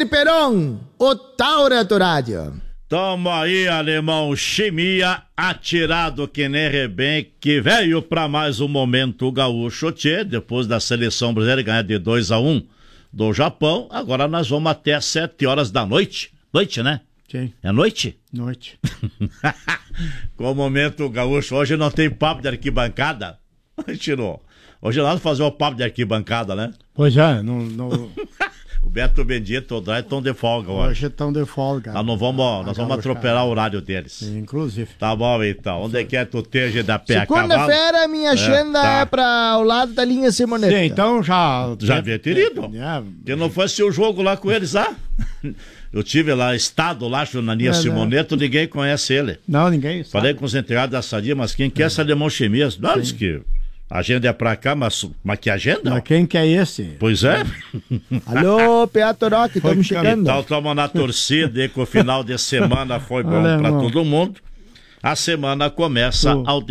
Peron, o Taura do Rádio. Toma aí, alemão, chimia, atirado que nem rebem, que veio pra mais um momento gaúcho, tchê, depois da seleção brasileira ganhar de 2-1 do Japão. Agora nós vamos até às 7 horas da noite. Noite, né? Sim. É noite? Noite. Com o momento gaúcho, hoje não tem papo de arquibancada. Tirou. Hoje nós vamos fazer o papo de arquibancada, né? Pois é, não... O Beto Bendito e o Dói estão de folga hoje. Hoje estão de folga. Nós vamos atropelar o horário deles. Inclusive. Tá bom, então. Onde quer que tu esteja da pé a cavalo? Segunda-feira, minha agenda tá. é para o lado da linha Simoneta. Sim, então já... Já havia ter ido. Que não fosse o jogo lá com eles, ah? Eu tive lá, estado lá, na linha Simoneto, ninguém conhece ele. Não, ninguém sabe. Falei com os entregados da Sadia, mas quem quer essa alemão chimia? Não, diz que a agenda é pra cá, mas que agenda? Mas quem que é esse? Pois é. Alô, Peato Rock, estamos chegando. Então, estamos na torcida e que o final de semana foi bom pra todo mundo. A semana começa ao